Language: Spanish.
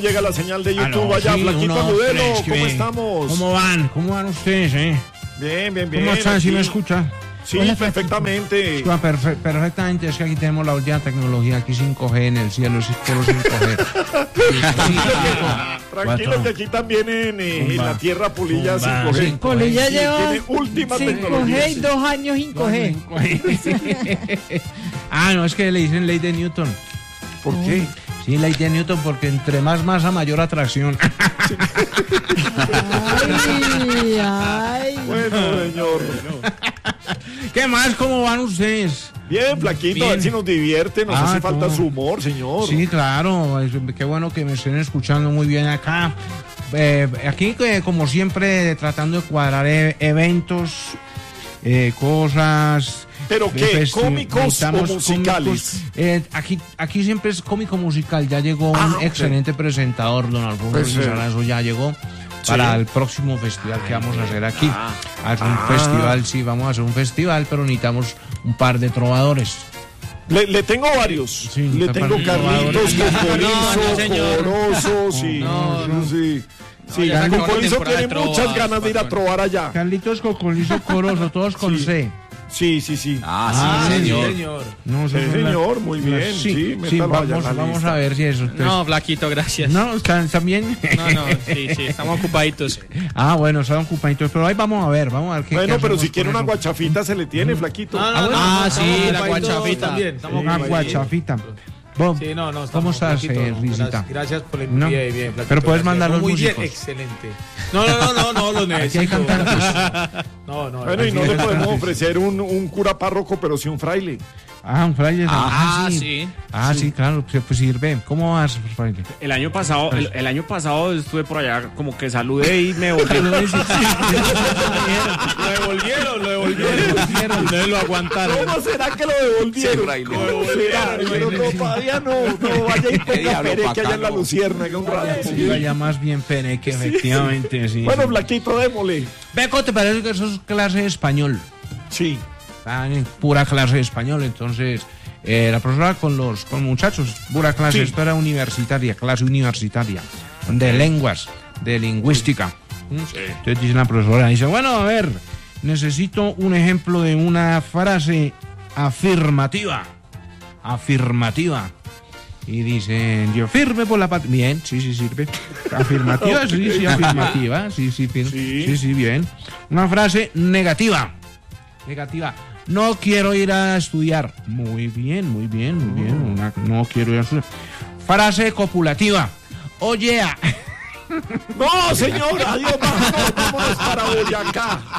Llega la señal de YouTube allá, sí, Flaquito Agudelo, ¿cómo estamos? ¿Cómo van ustedes, Bien. ¿Cómo están? Aquí. ¿Sí me escuchan? Sí, perfectamente. Perfectamente, es que aquí tenemos la última tecnología, aquí 5G en el cielo, es todo 5G. Tranquilo que aquí también en la tierra Polilla 5G. Polilla Sí, lleva tiene última tecnología. 5G y 2 años 5G. No, es que le dicen ley de Newton. ¿Por qué? Sí, ley de Newton, porque entre más masa, mayor atracción. Ay. Bueno, señor. ¿Qué más? ¿Cómo van ustedes? Bien, Flaquito, Bien. a ver si nos divierte, nos hace falta todo. su humor, señor. Sí, claro, qué bueno que me estén escuchando muy bien acá. Aquí, como siempre, tratando de cuadrar eventos, cosas. ¿Pero qué? ¿Cómicos o musicales? Aquí siempre es cómico musical. Ya llegó un ok. excelente presentador, don Alfonso Lizarazo, ya llegó para el próximo festival que vamos a hacer aquí. Festival, sí, vamos a hacer un festival, pero necesitamos un par de trovadores. Le tengo varios. Sí, le tengo Carlitos, Cocolizo, Corozo, sí. Sí. Sí, ya se acabó la Cocolizo temporada tiene de trovas, muchas ganas de ir a trovar allá. Carlitos, Cocolizo, Corozo, todos con Sí. C. Sí. Sí, señor. No, Sí, esos son señor, muy bien. Sí, métalo allá en la vamos lista. a ver si eso. No, Flaquito, gracias. No, ¿están bien? No, sí, estamos ocupaditos. Bueno, son ocupaditos, pero ahí vamos a ver qué Bueno, qué pero hacemos si quiere con una eso. guachafita se le tiene, Flaquito. Sí, la guachafita. También. Una guachafita. Vos, Sí, no, ¿Cómo estás, Flaquito, Risita? Gracias por la No. bien, Flaquito, Pero puedes gracias. mandar los Muy músicos. bien, excelente. No, lo Aquí hay necesito. cantantes. No. Bueno, y no le Así es. podemos ofrecer un cura párroco, pero sí un fraile. Un fraile. Sí. Sí, claro, pues sirve. ¿Cómo vas, fraile? El año pasado estuve por allá, como que saludé y me volví. Lo devolvieron. No lo aguantaron. ¿Cómo será que lo devolvieron? ¿Cómo será? Pero no, todavía no vaya y ponga pereque allá en la Luciérnaga un rato. Ya más bien peneque, efectivamente, sí. Bueno, Flaquito, démosle. Beco, ¿te parece que eso es clase de español? Sí. Están en pura clase de español, entonces la profesora con muchachos, pura clase, Sí. esto era clase universitaria, de lenguas, de lingüística. Entonces dice la profesora, dice, bueno, a ver, necesito un ejemplo de una frase afirmativa. Y dicen, yo firme por la patria. Bien, sí, sirve. Afirmativa, sí, afirmativa. Sí, bien. Una frase negativa. No quiero ir a estudiar. Muy bien. No quiero ir a estudiar. Frase copulativa. Oye. No, señor, adiós, vámonos para Boyacá.